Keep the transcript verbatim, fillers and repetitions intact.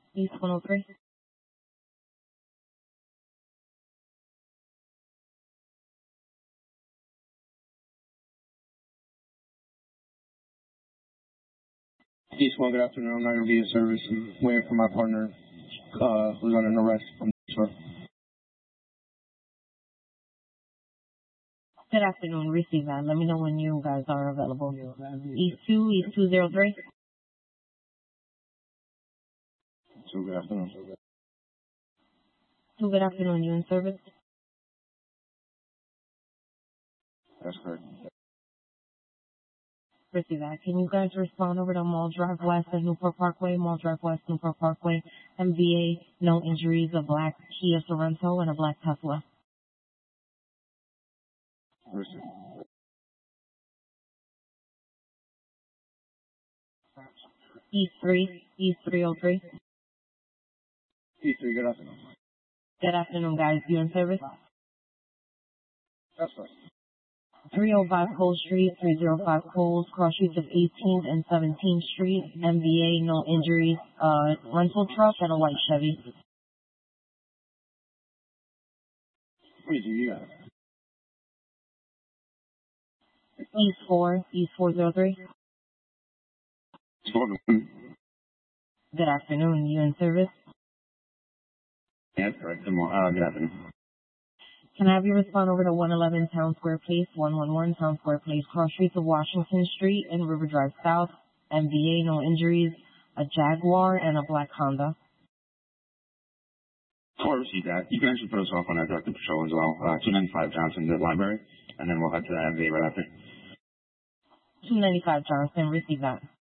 East one oh three. East one, good afternoon. I'm not going to be in service. I'm waiting for my partner uh, who's under an arrest from Detroit. Good afternoon. Receive that. Let me know when you guys are available. East two, East two zero three. So good afternoon. Two, good afternoon. You in service? That's correct. Receive that. Can you guys respond over to Mall Drive West at Newport Parkway, Mall Drive West, Newport Parkway, M V A, no injuries, a black Kia Sorento, and a black Tesla. Receive. East three, East three oh three. East three, good afternoon. Good afternoon, guys. You in service? That's right. three oh five Cole Street, three oh five Coles, cross streets of eighteenth and seventeenth Street, M V A, no injuries, uh, rental truck, and a white Chevy. Please, you got it. East four, East four oh three. Good afternoon. You in service? Yeah, that's correct. Good morning. Uh, good afternoon. Can I have you respond over to one eleven Town Square Place, one one one Town Square Place, cross streets of Washington Street and River Drive South, M V A, no injuries, a Jaguar, and a black Honda. Before I receive that, you can actually put us off on our directed patrol as well. Uh, two ninety-five Johnson, the library, and then we'll head to the M V A right after. two ninety-five Johnson, receive that.